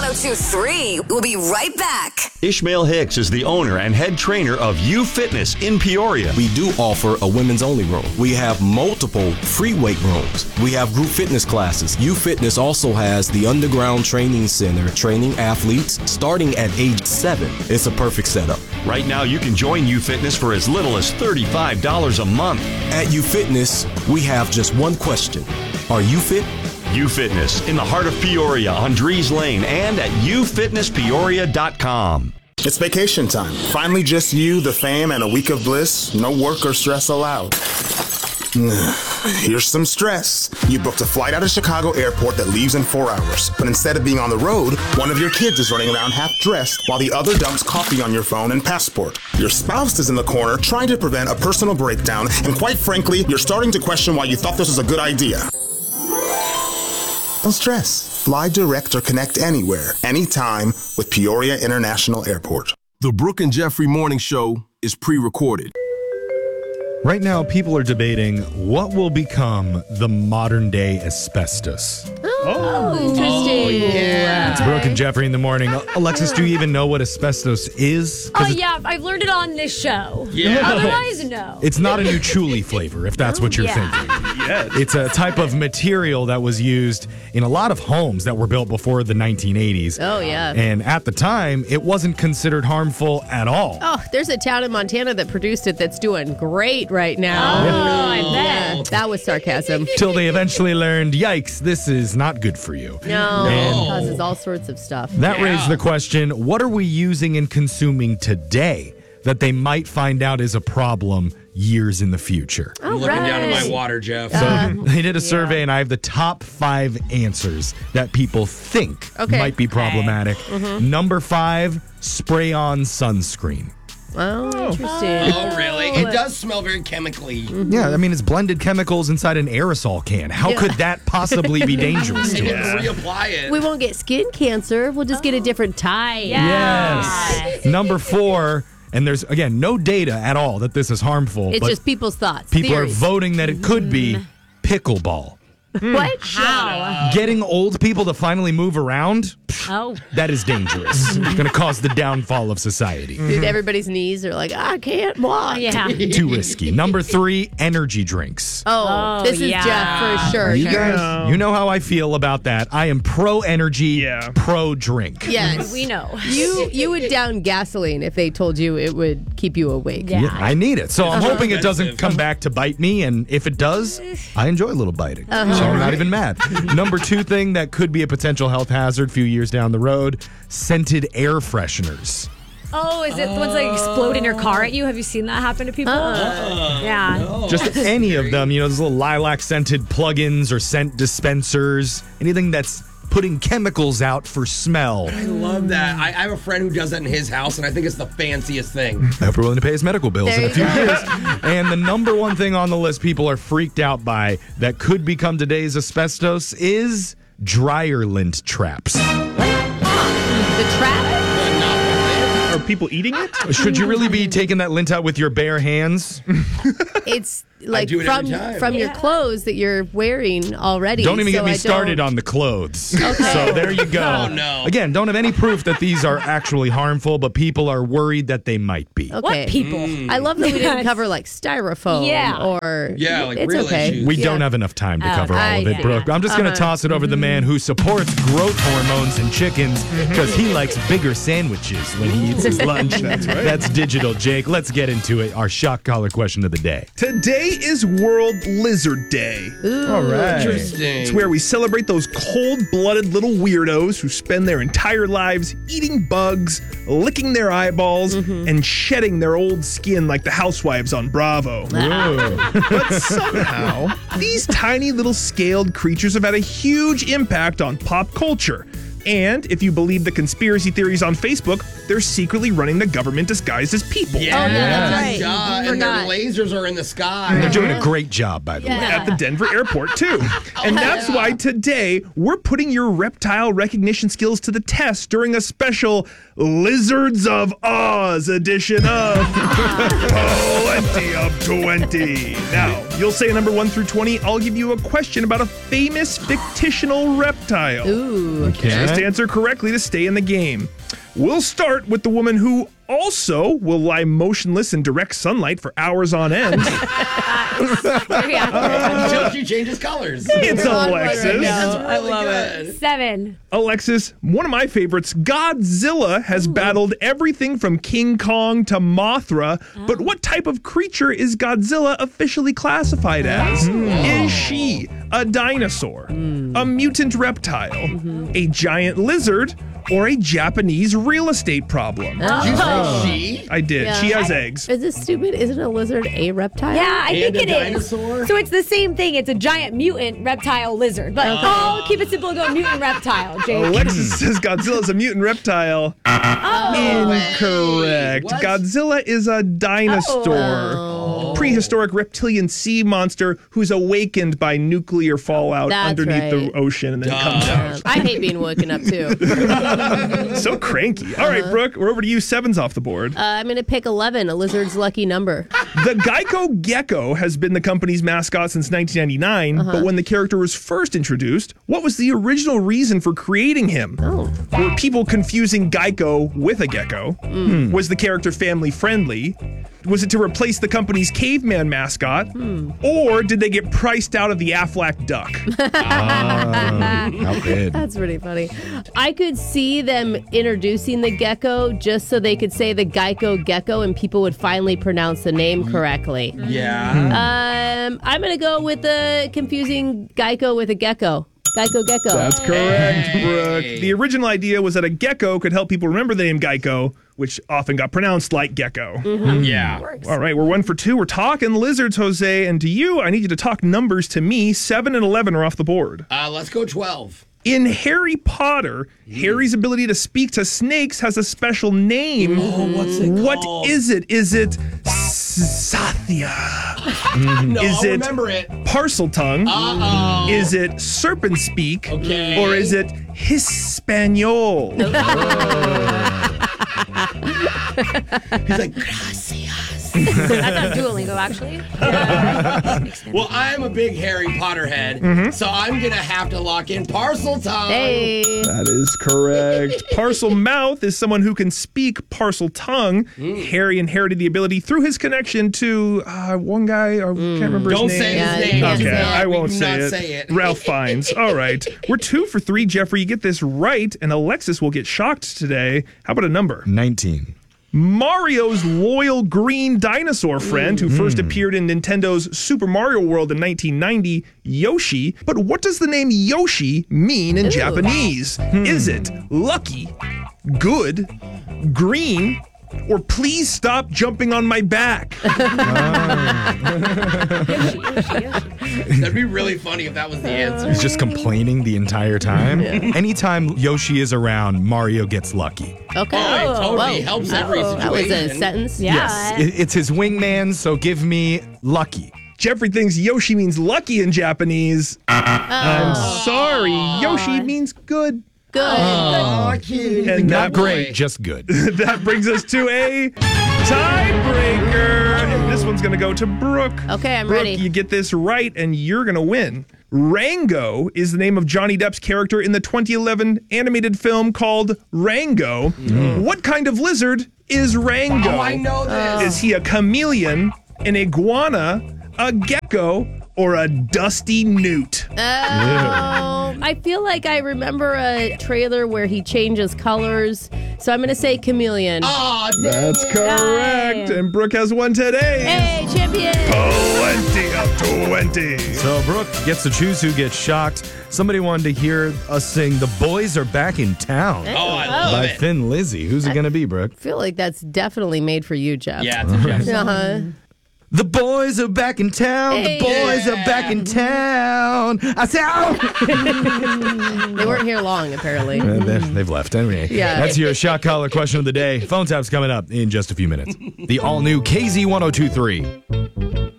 1023. We'll be right back. Ishmael Hicks is the owner and head trainer of U Fitness in Peoria. We do offer a women's only room. We have multiple free weight rooms. We have group fitness classes. U Fitness also has the underground training center, training athletes starting at age 7. It's a perfect setup. Right now, you can join U Fitness for as little as $35 a month. At U Fitness, we have just one question. Are you fit? U Fitness in the heart of Peoria on Drees Lane and at ufitnesspeoria.com. It's vacation time. Finally just you, the fam, and a week of bliss. No work or stress allowed. Here's some stress. You booked a flight out of Chicago Airport that leaves in 4 hours. But instead of being on the road, one of your kids is running around half dressed while the other dumps coffee on your phone and passport. Your spouse is in the corner trying to prevent a personal breakdown, and quite frankly, you're starting to question why you thought this was a good idea. Don't stress. Fly direct or connect anywhere, anytime with Peoria International Airport. The Brooke and Jeffrey Morning Show is pre-recorded. Right now, people are debating what will become the modern day asbestos. Oh, interesting. Yeah. It's Brooke and Jeffrey in the morning. Alexis, do you even know what asbestos is? Oh, yeah. I've learned it on this show. Yeah. Otherwise, no. It's not a new Chuli flavor, if that's what you're thinking. Yes. It's a type of material that was used in a lot of homes that were built before the 1980s. Oh, yeah. And at the time, it wasn't considered harmful at all. Oh, there's a town in Montana that produced it that's doing great right now. Oh, I bet. Yeah, that was sarcasm. Till they eventually learned, yikes, this is not good for you. No, And it causes all sorts of stuff. that raised the question, what are we using and consuming today that they might find out is a problem years in the future? I'm looking down at my water, Jeff. So they did a survey, and I have the top 5 answers that people think might be problematic. Number 5, spray-on sunscreen. Oh, interesting. Oh, really? It does smell very chemically. Yeah, I mean, it's blended chemicals inside an aerosol can. How could that possibly be dangerous to us? Reapply it. We won't get skin cancer. We'll just get a different type. Yes. Number 4, and there's, again, no data at all that this is harmful. It's but just people's thoughts. people theories. are voting that it could be pickleball. What? How? Getting old people to finally move around, Oh. that is dangerous. It's going to cause the downfall of society. Dude, everybody's knees are like, I can't walk. Yeah. Too risky. Number 3, energy drinks. Oh, this is yeah. Jeff for sure. You guys, you know how I feel about that. I am pro energy, pro drink. Yes. We know. You would down gasoline if they told you it would keep you awake. Yeah. Yeah, I need it. So I'm hoping it doesn't come back to bite me. And if it does, I enjoy a little biting. So I'm not even mad. Number 2 thing that could be a potential health hazard a few years down the road, scented air fresheners. Oh, is it the ones that explode in your car at you? Have you seen that happen to people? Yeah. No. Just any of them, those little lilac scented plugins or scent dispensers, anything that's putting chemicals out for smell. I love that. I have a friend who does that in his house, and I think it's the fanciest thing. If we're willing to pay his medical bills in a few years. And the number 1 thing on the list people are freaked out by that could become today's asbestos is dryer lint traps. The trap? Are people eating it? Should you really be taking that lint out with your bare hands? It's like do it every time. from your clothes that you're wearing already. Don't even so get me I started don't- on the clothes. So there you go. Oh, no. Again, don't have any proof that these are actually harmful, but people are worried that they might be. Okay. What people? I love that we didn't cover like styrofoam or like it's real okay. issues. We don't have enough time to cover all of it, see. Brooke. I'm just going to toss it over to the man who supports growth hormones in chickens because he likes bigger sandwiches when he eats his lunch. That's right. That's Digital Jake. Let's get into it. Our shock collar question of the day. Today is World Lizard Day. All right. Interesting. It's where we celebrate those cold-blooded little weirdos who spend their entire lives eating bugs, licking their eyeballs, and shedding their old skin like the housewives on Bravo. But somehow, these tiny little scaled creatures have had a huge impact on pop culture. And if you believe the conspiracy theories on Facebook, they're secretly running the government disguised as people. Yeah, that's right. Duh, I and their forgot. lasers are in the sky. They're doing a great job, by the way. At the Denver airport, too. And that's why today we're putting your reptile recognition skills to the test during a special Lizards of Oz edition of 20 of 20. Now, You'll say a number 1 through 20. I'll give you a question about a famous fictional reptile. Ooh. Okay. Just answer correctly to stay in the game. We'll start with the woman who also will lie motionless in direct sunlight for hours on end. Until she changes colors. It's Alexis. That's I really love good. it. 7. Alexis, one of my favorites, Godzilla has battled everything from King Kong to Mothra, but what type of creature is Godzilla officially classified as? Is she a dinosaur, a mutant reptile, a giant lizard, or a Japanese real estate problem? Did you say she? I did. Yeah. She has eggs. Is this stupid? Isn't a lizard a reptile? Yeah, I And think a it is. dinosaur? So it's the same thing. It's a giant mutant reptile lizard. But I'll keep it simple and go mutant reptile, Jake. Alexis says Godzilla's a mutant reptile. Incorrect. What? Godzilla is a dinosaur. Prehistoric reptilian sea monster who's awakened by nuclear fallout That's underneath right. the ocean and then comes out. I hate being woken up too. So cranky. All right, Brooke, we're over to you. 7's off the board. I'm going to pick 11, a lizard's lucky number. The Geico Gecko has been the company's mascot since 1999, but when the character was first introduced, what was the original reason for creating him? Were people confusing Geico with a gecko? Was the character family friendly? Was it to replace the company's caveman mascot? Or did they get priced out of the Aflac duck? How good. That's pretty funny. I could see them introducing the gecko just so they could say the Geico Gecko and people would finally pronounce the name correctly. Yeah. I'm going to go with the confusing Geico with a gecko. Geico Gecko. That's correct, Brooke. The original idea was that a gecko could help people remember the name Geico, which often got pronounced like gecko. Yeah. All right, we're 1 for 2. We're talking lizards, Jose. And to you, I need you to talk numbers to me. 7 and 11 are off the board. Let's go 12. In Harry Potter, Harry's ability to speak to snakes has a special name. What's it called? What is it? Is it Sathya? No, Is I'll it remember it. Parcel tongue? Uh-oh. Is it serpent speak? Okay. Or is it Hispaniola? He's like, gracias. That's on Duolingo, actually. Well, I'm a big Harry Potter head, so I'm going to have to lock in Parcel Tongue. Hey. That is correct. Parcel mouth is someone who can speak parcel tongue. Harry inherited the ability through his connection to one guy. I can't remember Don't his name. say his Yeah, name. Okay, Yeah. I won't We say cannot it. say it. Ralph Fiennes. All right. We're 2 for 3, Jeffrey. You get this right, and Alexis will get shocked today. How about a number? 19. Mario's loyal green dinosaur friend who first appeared in Nintendo's Super Mario World in 1990, Yoshi. But what does the name Yoshi mean in Japanese? Is it lucky, good, green, or please stop jumping on my back? That'd be really funny if that was the answer. He's just complaining the entire time. Anytime Yoshi is around, Mario gets lucky. Okay. Oh, it totally Whoa. helps every That was a situation. sentence. Yeah. Yes, it's his wingman, so give me lucky. Jeffrey thinks Yoshi means lucky in Japanese. I'm sorry. Yoshi means good. Good. Oh, kid. And Not that, great, just good. that brings us to a tiebreaker. And this one's going to go to Brooke. Okay, I'm Brooke, ready. you get this right, and you're going to win. Rango is the name of Johnny Depp's character in the 2011 animated film called Rango. What kind of lizard is Rango? Oh, I know this. Is he a chameleon, an iguana, a gecko, or a dusty newt? I feel like I remember a trailer where he changes colors, so I'm going to say chameleon. Oh, That's correct. And Brooke has won today. Hey, champion! 20 up to 20. So Brooke gets to choose who gets shocked. Somebody wanted to hear us sing "The Boys Are Back in Town" Oh, I love by it. Thin Lizzy. Who's it going to be, Brooke? I feel like that's definitely made for you, Jeff. Yeah, it's a Jeff song. Uh-huh. The boys are back in town. Hey. The boys are back in town. I say, oh. They weren't here long, apparently. They've left. Anyway, Yeah. that's your shot collar question of the day. Phone tap's coming up in just a few minutes. The all-new KZ1023.